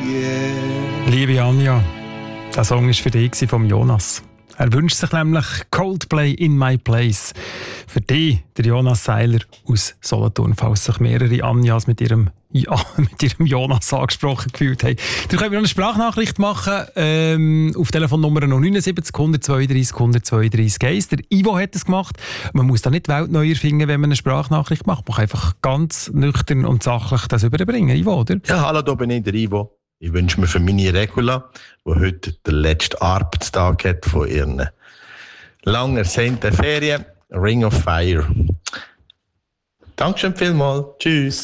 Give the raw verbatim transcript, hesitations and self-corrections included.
Liebe Anja, der Song war für dich vom Jonas. Er wünscht sich nämlich Coldplay in my place. Für dich, der Jonas Seiler aus Solothurn, falls sich mehrere Anjas mit ihrem, ja, mit ihrem Jonas angesprochen gefühlt haben. Du könnt mir noch eine Sprachnachricht machen ähm, auf Telefonnummer neun sieben null, zwei drei null, eins zwei drei eins. Der Ivo hat es gemacht. Man muss da nicht die Welt neu erfinden, wenn man eine Sprachnachricht macht. Man kann einfach ganz nüchtern und sachlich das überbringen, Ivo, oder? Ja, hallo, da bin ich, der Ivo. Ich wünsche mir für meine Regula, die heute den letzten Arbeitstag hat von ihren lang ersehnten Ferien, Ring of Fire. Dankeschön vielmals. Tschüss.